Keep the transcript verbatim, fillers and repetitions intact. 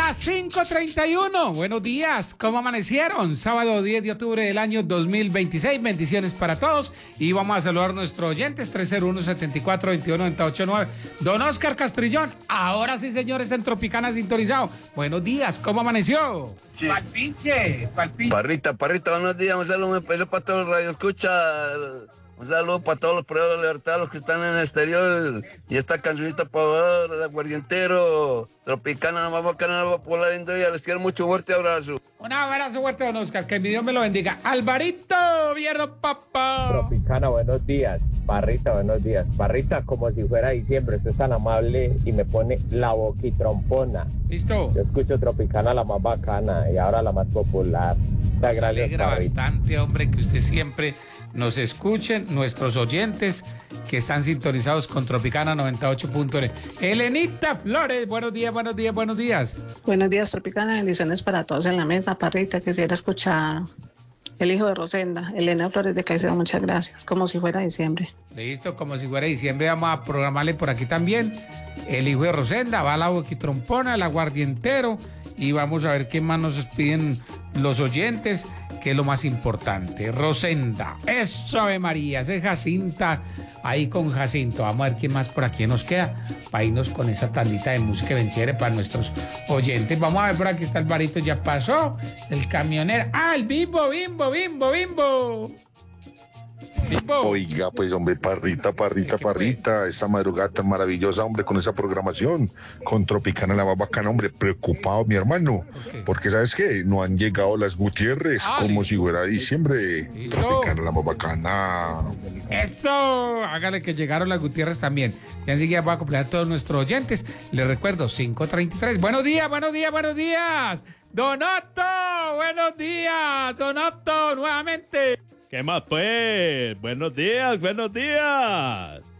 Las cinco treinta y uno, buenos días, ¿cómo amanecieron? Sábado diez de octubre del año dos mil veintiséis, bendiciones para todos y vamos a saludar a nuestros oyentes, tres cero uno, siete cuatro, dos uno, nueve ocho nueve. Don Oscar Castrillón, ahora sí señores en Tropicana sintonizado, buenos días, ¿cómo amaneció? Sí. ¿Cuál pinche? ¿Cuál pinche? Parrita, Parrita, buenos días, un saludo muy especial para todos los radioescuchas, un saludo para todos los proveedores de libertad, los que están en el exterior, y esta cancionita para el aguardientero, Tropicana, la más bacana, la por la día, les quiero mucho, fuerte abrazo. Un abrazo fuerte, don Oscar, que mi Dios me lo bendiga. Alvarito, viejo papá. Tropicana, buenos días. Parrita, buenos días. Parrita, como si fuera diciembre, usted es tan amable y me pone la boquitrompona. ¿Listo? Yo escucho Tropicana, la más bacana y ahora la más popular. Muchas Nos gracias, alegra Parrita. bastante, hombre, que usted siempre nos escuchen, nuestros oyentes que están sintonizados con Tropicana noventa y ocho punto net. Elenita Flores, buenos días, buenos días, buenos días. Buenos días, Tropicana, bendiciones para todos en la mesa. Parrita, quisiera escuchar El hijo de Rosenda, Elena Flores de Caicedo, muchas gracias, como si fuera diciembre. Listo, como si fuera diciembre, vamos a programarle por aquí también El hijo de Rosenda, va la boquitrompona, el aguardientero y vamos a ver qué más nos piden los oyentes, que es lo más importante. Rosenda, eso Ave María, ese es Jacinta, ahí con Jacinto. Vamos a ver qué más por aquí nos queda para irnos con esa tandita de música venciere para nuestros oyentes. Vamos a ver por aquí está Alvarito, ya pasó, el camionero. Ah, el Bimbo, Bimbo, Bimbo, Bimbo. Bimbo. Oiga, pues hombre, Parrita, Parrita, ¿Qué fue? Parrita, esta madrugada tan maravillosa, hombre, con esa programación, con Tropicana la más bacana, hombre, preocupado mi hermano, ¿Por qué? porque ¿sabes qué? No han llegado las Gutiérrez, Ah, como listo. si fuera diciembre. Listo. Tropicana la más bacana. Eso, hágale que llegaron las Gutiérrez también. Ya enseguida voy a completar a todos nuestros oyentes. Les recuerdo, cinco treinta y tres. Buenos días, buenos días, buenos días. Don Otto, buenos días. Don Otto, nuevamente. ¿Qué más pues? Buenos días, buenos días.